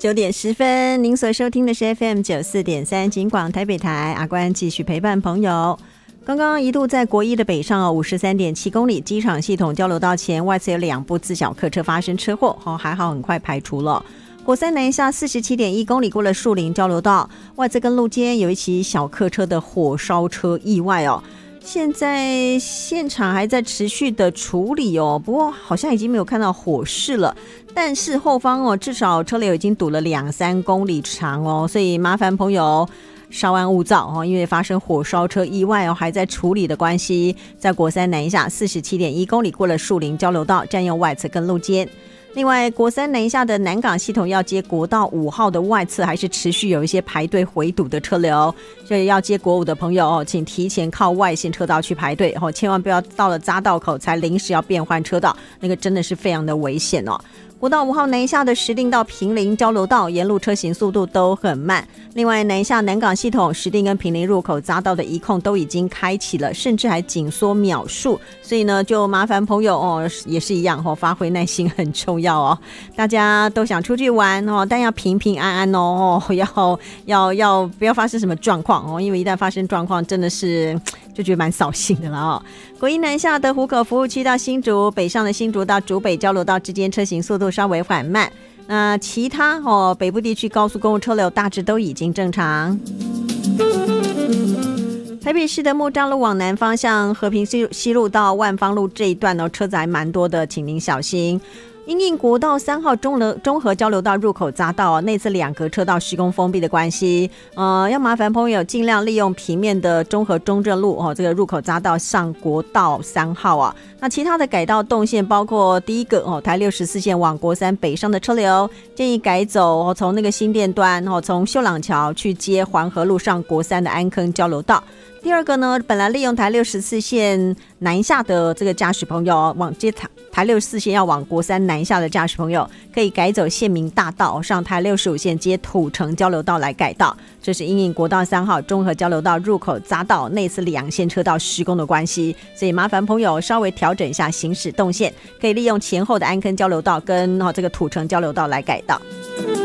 9点10分，您所收听的是 FM94.3 警广台北台，阿关继续陪伴朋友。刚刚一度在国一的北上53.7公里机场系统交流道前，外侧有2部自小客车发生车祸，还好很快排除了。国三南下47.1公里过了树林交流道，外侧跟路间有一起小客车的火烧车意外哦。现在现场还在持续的处理哦，不过好像已经没有看到火势了，但是后方至少车流已经堵了2-3公里长哦，所以麻烦朋友稍安勿躁哦，因为发生火烧车意外还在处理的关系，在国三南下47.1公里过了树林交流道，占用外侧跟路肩。另外，国三南下的南港系统要接国道5号的外侧，还是持续有一些排队回堵的车流，所以要接国5的朋友请提前靠外线车道去排队千万不要到了匝道口才临时要变换车道，那个真的是非常的危险哦。国道5号南下的石碇到坪林交流道，沿路车行速度都很慢。另外，南下南港系统石碇跟坪林入口匝道的移控都已经开启了，甚至还紧缩秒数，所以呢，就麻烦朋友也是一样发挥耐心很重要哦。大家都想出去玩但要平平安安要不要发生什么状况因为一旦发生状况，真的是就觉得蛮扫兴的了国一南下的湖口服务区到新竹，北上的新竹到竹北交流道之间车行速度稍微缓慢，那其他北部地区高速公路车流大致都已经正常。台北市的木栅路往南方向，和平西路到万芳路这一段车子还蛮多的，请您小心。因应国道3号中和交流道入口匝道那次2格车道施工封闭的关系，要麻烦朋友尽量利用平面的中和中正路这个入口匝道上国道3号那其他的改道动线包括第一个台64线往国三北上的车流，建议改走从那个新店端从秀朗桥去接环河路上国三的安坑交流道。第二个呢，本来利用台64线南下的这个驾驶朋友往接台64线要往国三南下的驾驶朋友，可以改走县民大道上台65线接土城交流道来改道，这是因应国道3号中和交流道入口匝道那次2线车道施工的关系，所以麻烦朋友稍微调整一下行驶动线，可以利用前后的安坑交流道跟这个土城交流道来改道。